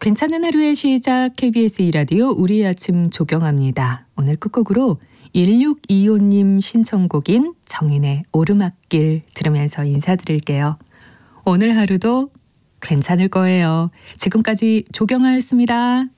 괜찮은 하루의 시작 KBS 2라디오 우리 아침 조경합니다. 오늘 끝곡으로 1625님 신청곡인 정인의 오르막길 들으면서 인사드릴게요. 오늘 하루도 괜찮을 거예요. 지금까지 조경아였습니다.